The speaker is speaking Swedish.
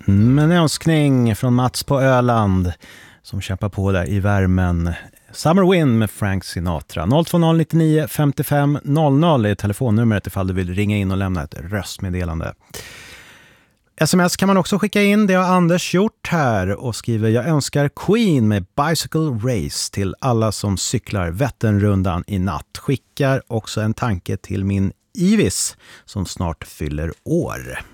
En önskning från Mats på Öland som kämpar på där i värmen. Summer Wind med Frank Sinatra. 020-99 55 00 är telefonnumret ifall du vill ringa in och lämna ett röstmeddelande. SMS kan man också skicka in, det har Anders gjort här och skriver: jag önskar Queen med Bicycle Race till alla som cyklar Vätternrundan i natt. Skickar också en tanke till min Ivis som snart fyller år.